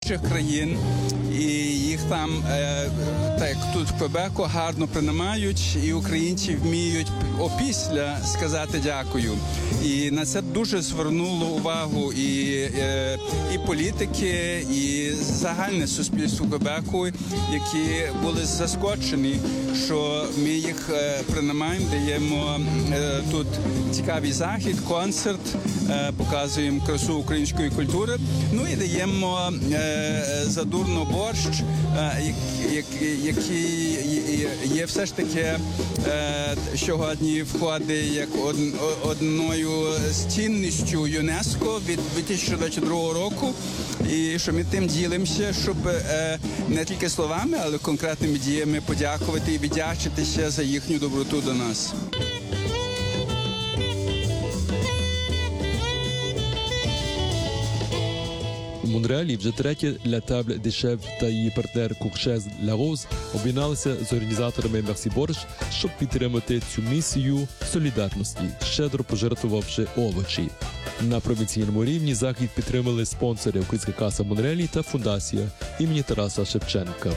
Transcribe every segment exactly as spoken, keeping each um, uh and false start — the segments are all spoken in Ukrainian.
інших країн, і їх там, так як тут в Квебеку, гарно приймають, і українці вміють опісля сказати дякую. І на це дуже звернуло увагу і, і політики, і загальне суспільство Квебеку, які були заскочені, що ми їх приймаємо, даємо тут цікавий захід, концерт, показуємо красу української культури, ну і даємо задурно борщ, який є все ж таки сьогодні входить як одною з цінністю ЮНЕСКО від дві тисячі двадцять другого року, і що ми тим ділимося, щоб не тільки словами, але конкретними діями подякувати і віддячитися за їхню доброту до нас. У Монреалі вже третє Ля Табль де Шеф та її партнер Куршез Ла Роз об'єдналися з організаторами Мерсі Борщ, щоб підтримати цю місію солідарності, щедро пожертвувавши овочі. На провінційному рівні захід підтримали спонсори Українська каса Монреалі та фундація імені Тараса Шевченка.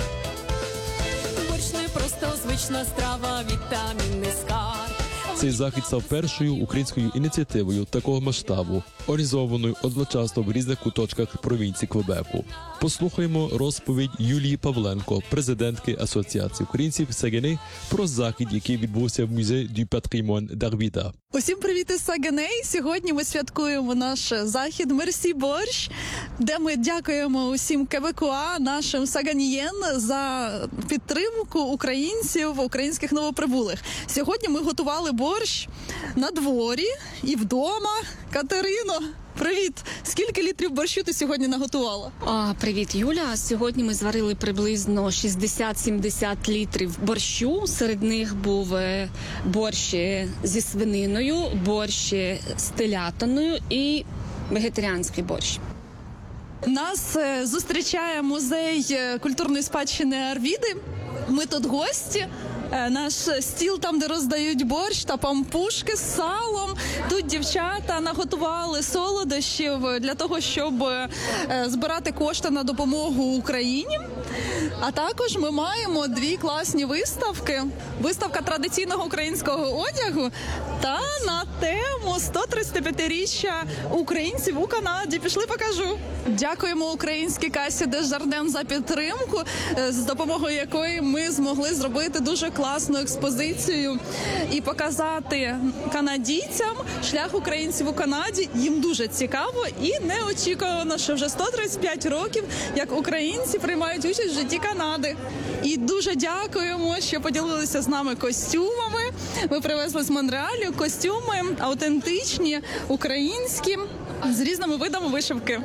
Борщ не просто звична страва, вітамінний скарб. Цей захід став першою українською ініціативою такого масштабу, організованою одночасно в різних куточках провінції Квебеку. Послухаємо розповідь Юлії Павленко, президентки Асоціації українців Сагене, про захід, який відбувся в музеї du patrimoine d'Arvida. Усім привіт із Сагене! Сьогодні ми святкуємо наш захід «Мерсі Борщ», де ми дякуємо усім квебекуа, нашим саганієн, за підтримку українців, українських новоприбулих. Сьогодні ми готували борщ на дворі і вдома. Катерино, привіт! Скільки літрів борщу ти сьогодні наготувала? А, привіт, Юля! Сьогодні ми зварили приблизно шістдесят-сімдесят літрів борщу. Серед них був борщ зі свининою, борщ з телятиною і вегетаріанський борщ. Нас зустрічає музей культурної спадщини Арвіди. Ми тут гості. Наш стіл там, де роздають борщ та пампушки з салом. Тут дівчата наготували солодощів для того, щоб збирати кошти на допомогу Україні. А також ми маємо дві класні виставки. Виставка традиційного українського одягу та на тему сто тридцятип'ятиріччя українців у Канаді. Пішли, покажу. Дякуємо українській касі Desjardins за підтримку, з допомогою якої ми змогли зробити дуже класну експозицію і показати канадійцям шлях українців у Канаді. Їм дуже цікаво і неочікувано, що вже сто тридцять п'ять років, як українці приймають участь в житті Канади. І дуже дякуємо, що поділилися з нами костюмами. Ми привезли з Монреалю костюми автентичні, українські, з різними видами вишивки.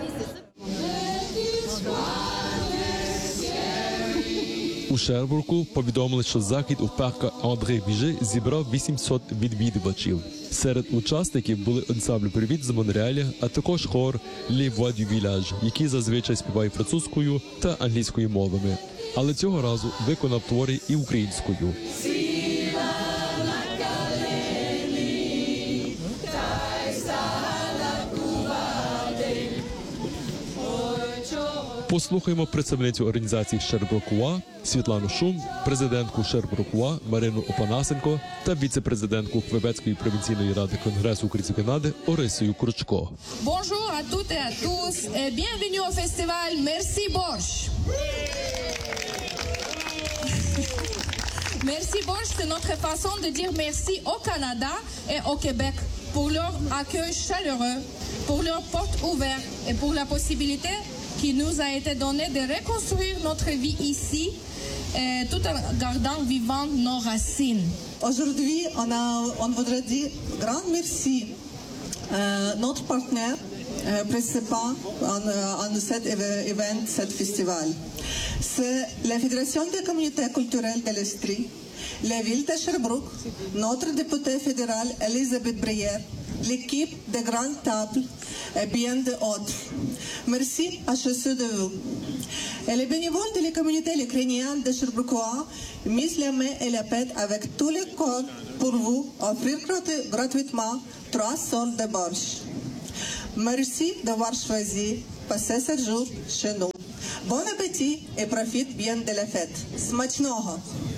У Шербурку повідомили, що захід у парку Андре Віже зібрав вісімсот відвідувачів. Серед учасників були ансамбль «Привіт» з Монреаля, а також хор «Les Voix du Village», який зазвичай співає французькою та англійською мовами. Але цього разу виконав твори і українською. Послухаємо представницю організації Шербуркуа Світлану Шум, президентку Шербуркуа Марину Опанасенко та віце-президентку Квебецької провінційної ради Конгресу українців Канади Орисію Кручко. Bonjour à toutes et à tous et bienvenue au festival Merci Borщ. Merci Borщ, c'est notre façon de dire merci au Canada et au Québec pour leur accueil chaleureux, pour leur porte ouverte et pour la possibilité qui nous a été donnée de reconstruire notre vie ici, euh, tout en gardant vivantes nos racines. Aujourd'hui, on, a, on voudrait dire grand merci à notre partenaire euh, principal en, en cet événement, cet festival. C'est la Fédération des communautés culturelles de l'Estrie, la ville de Sherbrooke, notre députée fédérale Elisabeth Brière, l'équipe de Grande Table et bien d'autres. Merci à chacun de vous. Et les bénévoles de la communauté ukrainienne de Sherbrookeois misent la main et la pète avec tous les corps pour vous offrir gratuitement trois sortes de borщ. Merci d'avoir choisi passer ce jour chez nous. Bon appétit et profite bien de la fête. Смачного!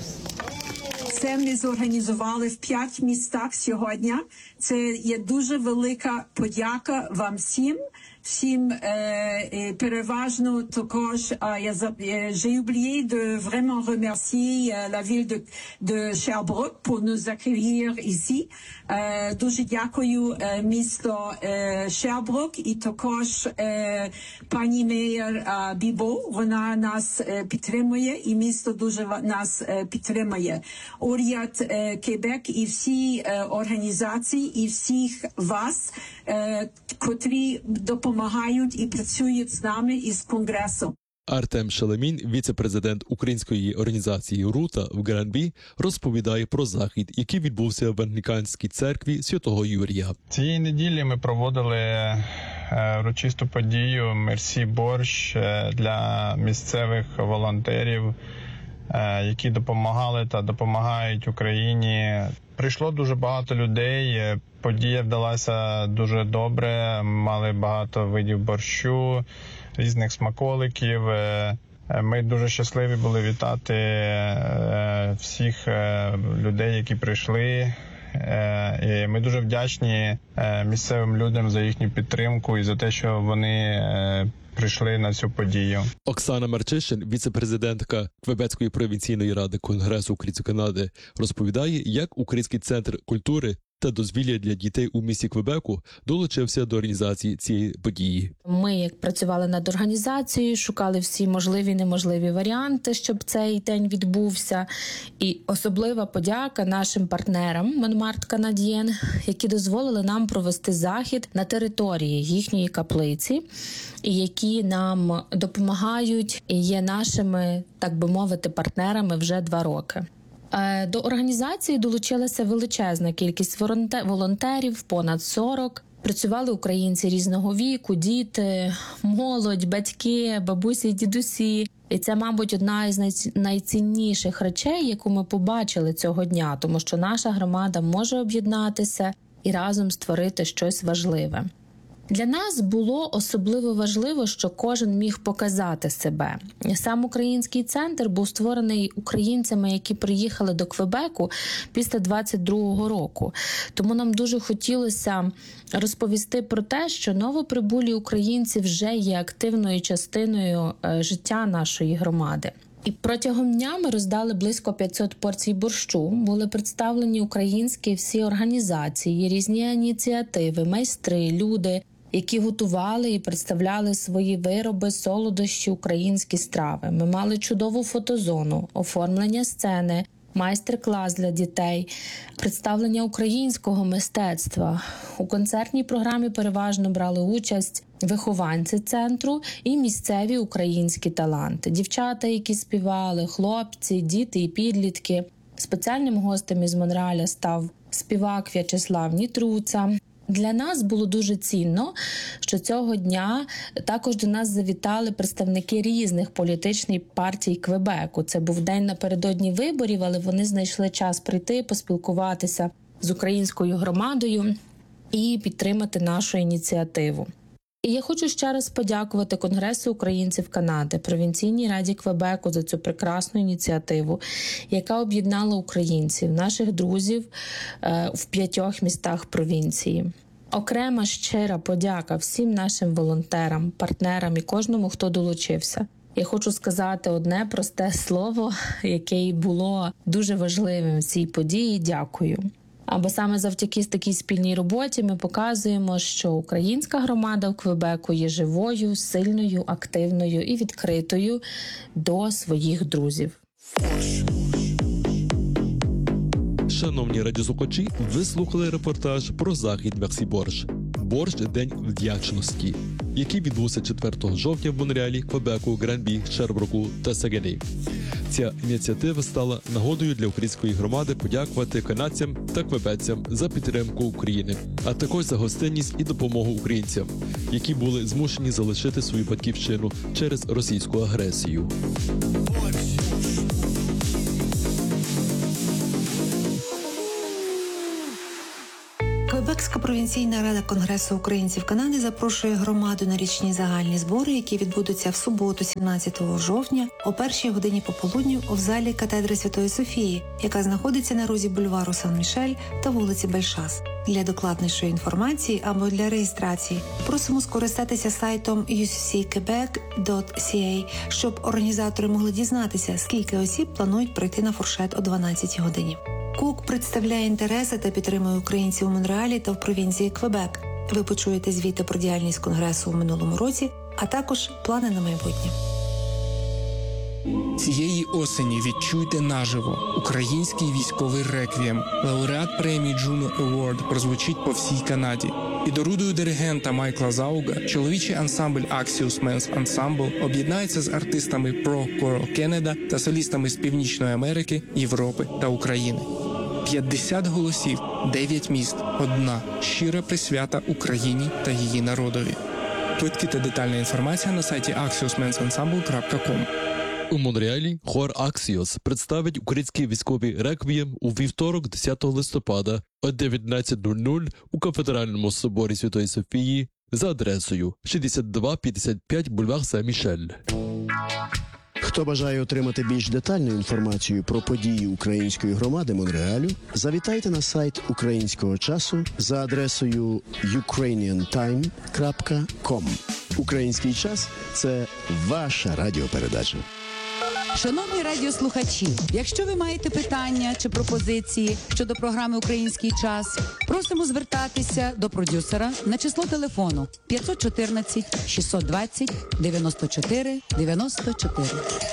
Це ми зорганізували в п'ять містах сьогодні. Це є дуже велика подяка вам всім. Всім е, е, переважно також е, я за- е, j'ai oublié de vraiment remercier euh, la ville de, de Sherbrooke pour nous accueillir ici. Е, дуже дякую е, місто е, Sherbrooke і також е, пані мер е, Бібо. Вона нас е, підтримує і місто дуже ва- нас е, підтримує. Уряд е, Кебек і всі е, організації і всіх вас, е, котрі допомагають і працюють з нами із Конгресом. Артем Шелемін, віце-президент української організації «Рута» в Гранбі, розповідає про захід, який відбувся в Англіканській церкві Святого Юрія. Цієї неділі ми проводили е, урочисту подію «Мерсі борщ» е, для місцевих волонтерів, е, які допомагали та допомагають Україні. Прийшло дуже багато людей, е, подія вдалася дуже добре, мали багато видів борщу, різних смаколиків. Е, е, Ми дуже щасливі були вітати е, всіх е, людей, які прийшли. Е, і Ми дуже вдячні е, місцевим людям за їхню підтримку і за те, що вони е, прийшли на цю подію. Оксана Марчишин, віце-президентка Квебецької провінційної ради Конгресу Української Канади, розповідає, як Український центр культури та дозвілля для дітей у місті Квебеку долучився до організації цієї події. Ми, як працювали над організацією, шукали всі можливі і неможливі варіанти, щоб цей день відбувся. І особлива подяка нашим партнерам Монмарт Канадієн, які дозволили нам провести захід на території їхньої каплиці, і які нам допомагають і є нашими, так би мовити, партнерами вже два роки. До організації долучилася величезна кількість волонтерів, понад сорок. Працювали українці різного віку, діти, молодь, батьки, бабусі і дідусі. І це, мабуть, одна із найцінніших речей, яку ми побачили цього дня, тому що наша громада може об'єднатися і разом створити щось важливе. Для нас було особливо важливо, що кожен міг показати себе. Сам український центр був створений українцями, які приїхали до Квебеку після двадцять другого року. Тому нам дуже хотілося розповісти про те, що новоприбулі українці вже є активною частиною життя нашої громади. І протягом дня ми роздали близько п'ятсот порцій борщу, були представлені українські всі організації, різні ініціативи, майстри, люди, які готували і представляли свої вироби, солодощі, українські страви. Ми мали чудову фотозону, оформлення сцени, майстер-клас для дітей, представлення українського мистецтва. У концертній програмі переважно брали участь вихованці центру і місцеві українські таланти. Дівчата, які співали, хлопці, діти і підлітки. Спеціальним гостем із Монреаля став співак В'ячеслав Нітруца. Для нас було дуже цінно, що цього дня також до нас завітали представники різних політичних партій Квебеку. Це був день напередодні виборів, але вони знайшли час прийти, поспілкуватися з українською громадою і підтримати нашу ініціативу. І я хочу ще раз подякувати Конгресу українців Канади, Провінційній раді Квебеку за цю прекрасну ініціативу, яка об'єднала українців, наших друзів в п'ятьох містах провінції. Окрема щира подяка всім нашим волонтерам, партнерам і кожному, хто долучився. Я хочу сказати одне просте слово, яке було дуже важливим в цій події – дякую. Або саме завдяки такій спільній роботі ми показуємо, що українська громада в Квебеку є живою, сильною, активною і відкритою до своїх друзів. Шановні радіослухачі, ви слухали репортаж про захід «Мерсі борщ» – борщ День вдячності, який відбувся четвертого жовтня в Монреалі, Квебеку, Гранбі, Шербруку та Сегені. Ця ініціатива стала нагодою для української громади подякувати канадцям та квебецям за підтримку України, а також за гостинність і допомогу українцям, які були змушені залишити свою батьківщину через російську агресію. Quebec Квебекська провінційна рада Конгресу українців Канади запрошує громаду на річні загальні збори, які відбудуться в суботу, сімнадцятого жовтня, о першій годині пополудню в залі катедри Святої Софії, яка знаходиться на розі бульвару Сан-Мішель та вулиці Бельшас. Для докладнішої інформації або для реєстрації просимо скористатися сайтом ю сі сі квебек крапка сі ей, щоб організатори могли дізнатися, скільки осіб планують прийти на фуршет о дванадцятій годині. КУК представляє інтереси та підтримує українців у Монреалі та в провінції Квебек. Ви почуєте звіти про діяльність Конгресу у минулому році, а також плани на майбутнє. Цієї осені відчуйте наживо український військовий реквієм. Лауреат премії Juno Award прозвучить по всій Канаді. Під орудою диригента Майкла Зауга чоловічий ансамбль Axios Men's Ensemble об'єднається з артистами Pro Choral Canada та солістами з Північної Америки, Європи та України. п'ятдесят голосів, дев'ять міст, одна щира присвята Україні та її народові. Квитки та детальна інформація на сайті axios men's ensemble крапка ком. У Монреалі хор «Аксіос» представить український військовий реквієм у вівторок, десятого листопада о дев'ятнадцята нуль нуль у Кафедральному соборі Святої Софії за адресою шістдесят два п'ятдесят п'ять бульвар Сен-Мішель. Хто бажає отримати більш детальну інформацію про події української громади Монреалю, завітайте на сайт українського часу за адресою юкрейніан тайм крапка ком. Український час – це ваша радіопередача. Шановні радіослухачі, якщо ви маєте питання чи пропозиції щодо програми «Український час», просимо звертатися до продюсера на число телефону п'ятсот чотирнадцять шістсот двадцять дев'яносто чотири дев'яносто чотири.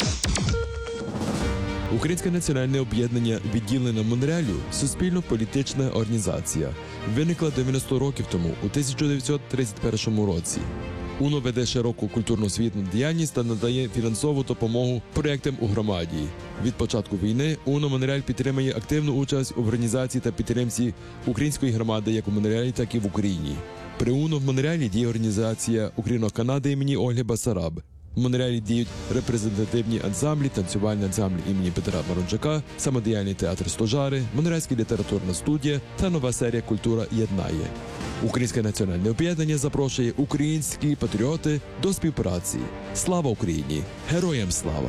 Українське національне об'єднання відділення Монреалю – суспільно-політична організація. Виникла дев'яносто років тому, у тисяча дев'ятсот тридцять першому році. УНО веде широку культурно-освітну діяльність та надає фінансову допомогу проєктам у громаді. Від початку війни УНО Монреаль підтримує активну участь у організації та підтримці української громади як у Монреалі, так і в Україні. При УНО в Монреалі діє організація Україно-Канади імені Ольги Басараб. В Монреалі діють репрезентативні ансамблі, танцювальний ансамбль імені Петра Марончака, самодіяльний театр «Стожари», Монреальська літературна студія та нова серія «Культура єднає». Українське національне об'єднання запрошує українські патріоти до співпраці. Слава Україні! Героям слава!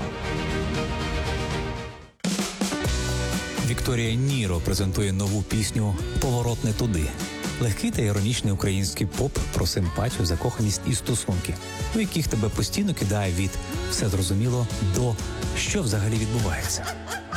Вікторія Ніро презентує нову пісню «Поворот не туди». Легкий та іронічний український поп про симпатію, закоханість і стосунки, у яких тебе постійно кидає від «все зрозуміло» до «що взагалі відбувається».